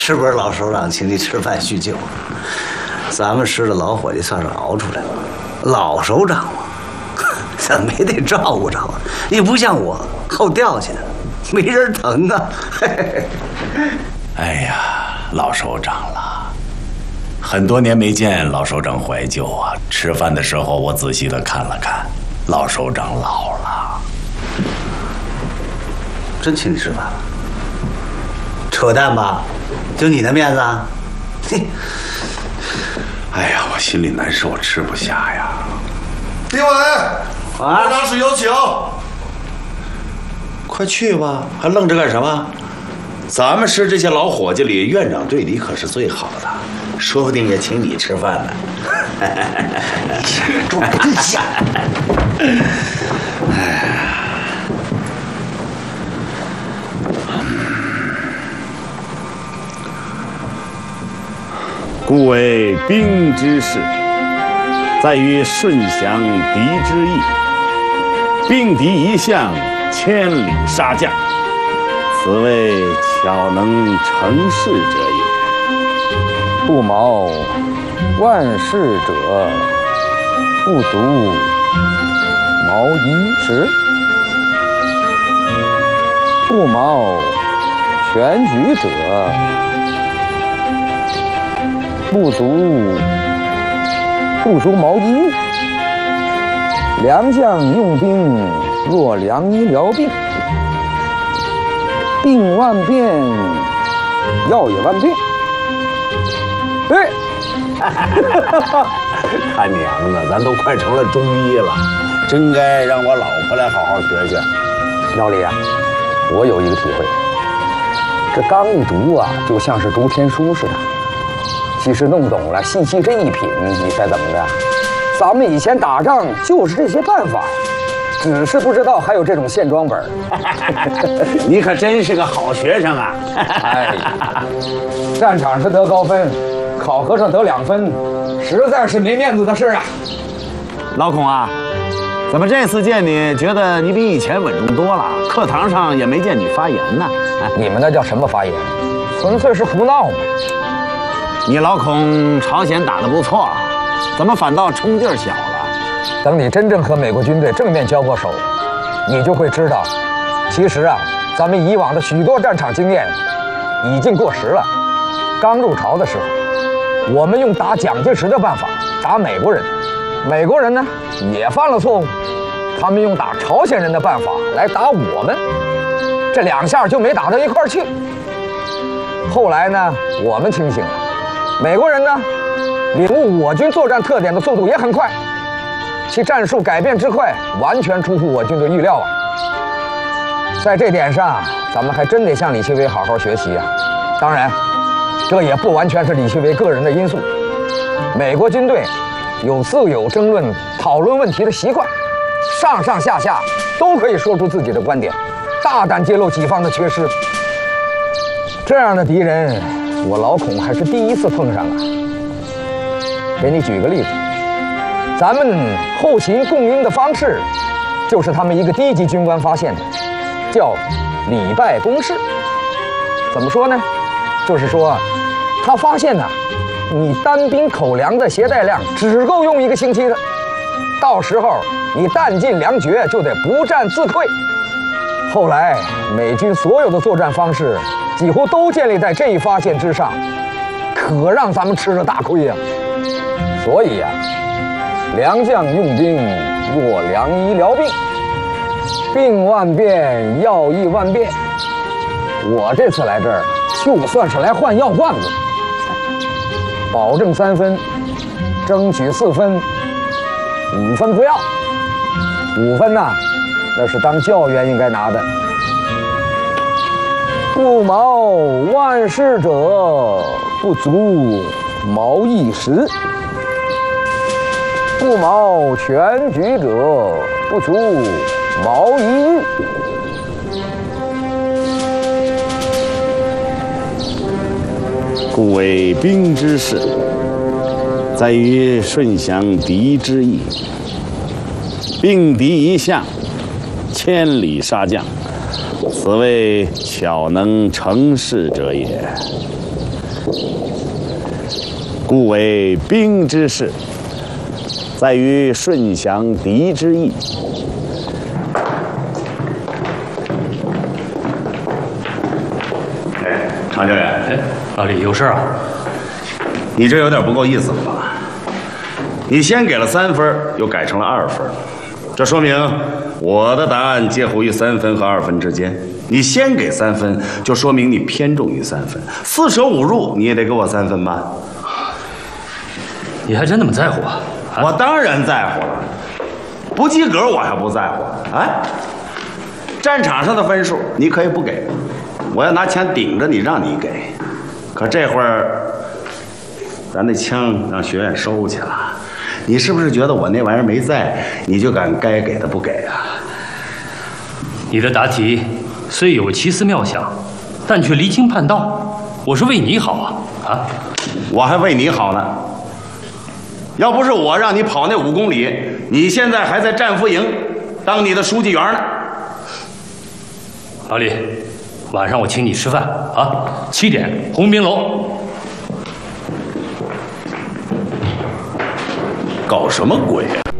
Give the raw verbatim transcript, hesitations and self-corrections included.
是不是老首长请你吃饭叙旧？咱们师的老伙计算是熬出来了。老首长嘛，怎么也得照顾照顾，你不像我后掉下去的，没人疼啊。 哎呀，老首长了，很多年没见老首长怀旧啊。吃饭的时候我仔细的看了看，老首长老了。 真请你吃饭了？扯淡吧？就你的面子啊？嘿。 哎呀，我心里难受，吃不下呀。 李伟，院长室有请。 快去吧，还愣着干什么？咱们师这些老伙计里，院长对你可是最好的，说不定也请你吃饭呢。 装下。 哎。 故为兵之事，在于顺降敌之意。兵敌一向，千里杀将，此谓巧能成事者也。 不谋万事者，不足谋一时；不谋全局者，不足不足谋一。良将用兵，若良医疗病。病万变，药也万变。对， 他娘的，咱都快成了中医了，真该让我老婆来好好学学。 老李啊，我有一个体会，这刚一读啊，就像是读天书似的。其实弄懂了，细细这一品，你猜怎么的？咱们以前打仗就是这些办法，只是不知道还有这种线装本。 你可真是个好学生啊！ 哎，战场上得高分，考核上得两分，实在是没面子的事啊。 老孔啊，怎么这次见你，觉得你比以前稳重多了？课堂上也没见你发言呢。 你们那叫什么发言？纯粹是胡闹嘛。 你老孔朝鲜打得不错，怎么反倒冲劲儿小了？ 等你真正和美国军队正面交过手，你就会知道，其实啊，咱们以往的许多战场经验已经过时了。刚入朝的时候，我们用打蒋介石的办法打美国人，美国人呢也犯了错误，他们用打朝鲜人的办法来打我们，这两下就没打到一块儿去。后来呢，我们清醒了。美国人呢，领悟我军作战特点的速度也很快，其战术改变之快，完全出乎我军的预料啊。在这点上，咱们还真得向李奇微好好学习啊。当然，这也不完全是李奇微个人的因素。美国军队有自有争论、讨论问题的习惯，上上下下都可以说出自己的观点，大胆揭露己方的缺失。这样的敌人，我老孔还是第一次碰上啊。给你举个例子，咱们后勤供应的方式，就是他们一个低级军官发现的，叫礼拜公式。怎么说呢？就是说，他发现呢、啊，你单兵口粮的携带量只够用一个星期的，到时候你弹尽粮绝，就得不战自溃。后来美军所有的作战方式几乎都建立在这一发现之上，可让咱们吃了大亏呀、啊。所以呀、啊，良将用兵若良医疗病，病万变，药亦万变。我这次来这儿，就算是来换药罐子，保证三分，争取四分，五分不要。五分呐、啊，那是当教员应该拿的。不谋万事者，不足谋一时；不谋全局者，不足谋一日。 故为兵之事，在于顺降敌之意。兵敌一向，千里杀将，此谓巧能成事者也。 故为兵之事，在于顺降敌之意。 哎，常教员， 哎，老李有事啊？ 你这有点不够意思了吧？你先给了三分，又改成了二分，这说明我的答案介乎于三分和二分之间。你先给三分，就说明你偏重于三分。四舍五入，你也得给我三分吧？ 你还真那么在乎啊？啊我当然在乎了，不及格我还不在乎啊！战场上的分数你可以不给，我要拿枪顶着你让你给。可这会儿，咱那枪让学院收去了，你是不是觉得我那玩意儿没在，你就敢该给的不给啊？ 你的答题虽有奇思妙想，但却离经叛道。我是为你好啊！啊， 我还为你好呢。要不是我让你跑那五公里，你现在还在战俘营当你的书记员呢。 老李，晚上我请你吃饭啊，七点鸿宾楼。 搞什么鬼啊？